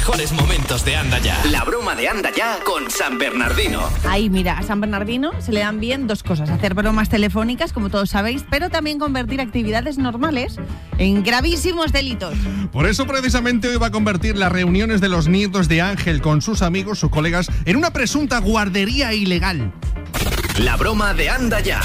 mejores momentos de Anda Ya. La broma de Anda Ya con San Bernardino. Ahí, mira, a San Bernardino se le dan bien dos cosas. Hacer bromas telefónicas, como todos sabéis, pero también convertir actividades normales en gravísimos delitos. Por eso, precisamente, hoy va a convertir las reuniones de los nietos de Ángel con sus amigos, sus colegas, en una presunta guardería ilegal. La broma de Anda Ya.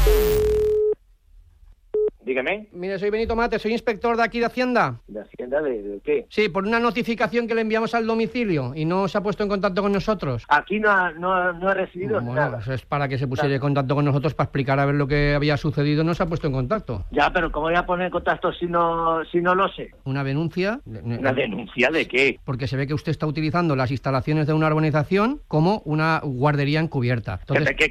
Dígame. Mire, soy Benito Mate, soy inspector de aquí de Hacienda. ¿De Hacienda de qué? Sí, por una notificación que le enviamos al domicilio y no se ha puesto en contacto con nosotros. Aquí no ha recibido nada. Pues es para que se pusiera en contacto con nosotros para explicar a ver lo que había sucedido. No se ha puesto en contacto. Ya, pero ¿cómo voy a poner en contacto si no lo sé? ¿Una denuncia? ¿Una denuncia de qué? Porque se ve que usted está utilizando las instalaciones de una urbanización como una guardería encubierta. Entonces, ¿Qué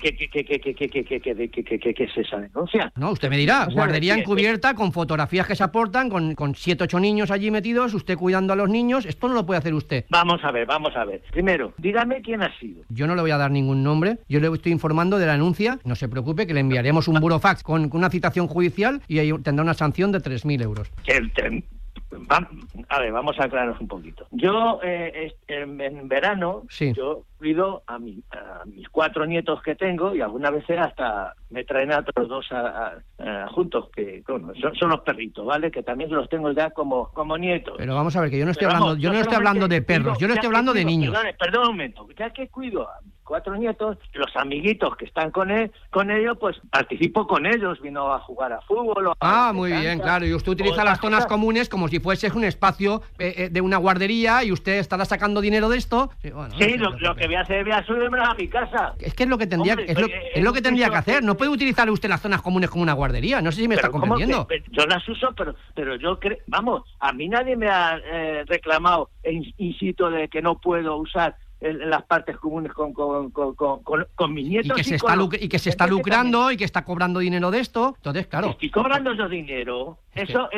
es esa denuncia? no, usted me dirá, guardería encubierta con fotografías que se aportan, con 7 o 8 niños allí metidos, usted cuidando a los niños. Esto no lo puede hacer usted. Vamos a ver. Primero, dígame quién ha sido. Yo no le voy a dar ningún nombre, yo le estoy informando de la denuncia. No se preocupe, que le enviaremos un burofax con una citación judicial y ahí tendrá una sanción de 3.000 euros. A ver, vamos a aclararnos un poquito. Yo, en verano, sí, yo cuido a mis 4 nietos que tengo y algunas veces hasta me traen a otros 2 juntos, que bueno, son los perritos, ¿vale? Que también los tengo ya como nietos. Pero vamos a ver, que yo no estoy hablando de perros, yo no estoy hablando de niños. Perdón un momento, ya que cuido a mis 4 nietos, los amiguitos que están con ellos, pues participo con ellos, vino a jugar a fútbol. Muy bien, claro, y usted utiliza las zonas comunes como si fuese un espacio de una guardería y usted estará sacando dinero de esto. Sí, bueno, lo que voy a hacer, voy a subirme a mi casa. Es que es lo que tendría, es lo que tendría que hacer. No puede utilizar usted las zonas comunes como una guardería. No sé si me está comprendiendo. Yo las uso, pero yo creo, vamos, a mí nadie me ha reclamado incito de que no puedo usar en las partes comunes con mis nietos. Y que se está lucrando y que está cobrando dinero de esto. Entonces, claro. Estoy cobrando yo dinero. Eso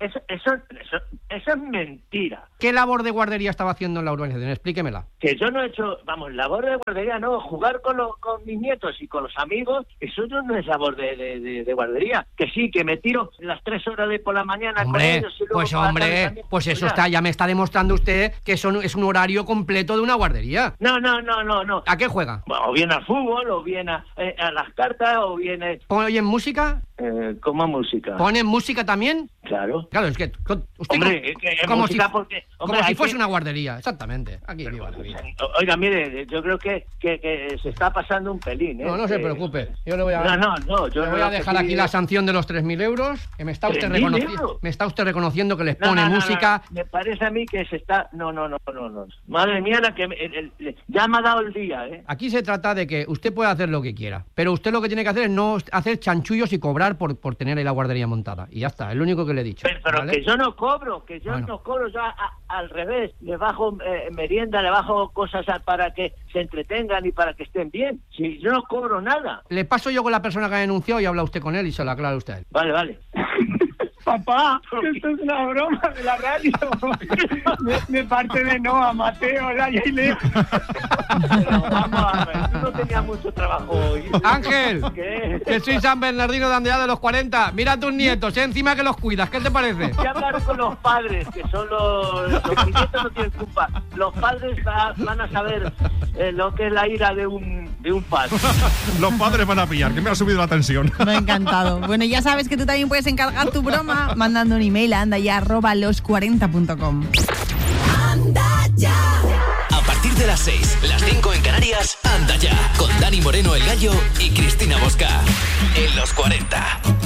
es mentira. ¿Qué labor de guardería estaba haciendo en la urbanización? Explíquemela. Que yo no he hecho, labor de guardería no, jugar con mis nietos y con los amigos, eso no es labor de guardería. Que sí, que me tiro las 3 horas de por la mañana con ellos y luego pues eso ya me está demostrando usted que eso es un horario completo de una guardería. No. ¿A qué juega? Bueno, o bien al fútbol, o bien a las cartas, o bien... ¿Oyen música? ¿Cómo música? ¿Ponen música también? Claro. Claro, es que usted como si fuese una guardería, exactamente. Aquí viva la vida. Oiga, mire, yo creo que se está pasando un pelín, ¿eh? No se preocupe. Yo le voy a yo le voy a dejar aquí la sanción de los 3.000 euros, que me está usted reconociendo que les pone música. Me parece a mí que se está... No. Madre mía, ya me ha dado el día, ¿eh? Aquí se trata de que usted puede hacer lo que quiera, pero usted lo que tiene que hacer es no hacer chanchullos y cobrar por tener ahí la guardería montada. Y ya está, es lo único que le he dicho. Pero ¿vale? que yo no cobro, yo al revés, le bajo merienda, le bajo cosas para que se entretengan y para que estén bien. Si yo no cobro nada. Le paso yo con la persona que ha denunciado y habla usted con él y se lo aclara usted a él. Vale. Papá, esto es una broma de la radio. Me parte de Noa, Mateo, Laia y Leo. Pero vamos a ver, tú no tenías mucho trabajo hoy. Ángel, ¿qué? Que soy San Bernardino de Andea de los 40. Mira a tus nietos, encima que los cuidas. ¿Qué te parece? Ya hablar con los padres, que son los nietos no tienen culpa. Los padres van a saber lo que es la ira de un padre. Los padres van a pillar, que me ha subido la tensión. Me ha encantado. Bueno, ya sabes que tú también puedes encargar tu broma mandando un email a andaya@los40.com. Anda Ya. A partir de las 6, las 5 en Canarias, Anda Ya, con Dani Moreno el Gallo y Cristina Bosca. En los 40.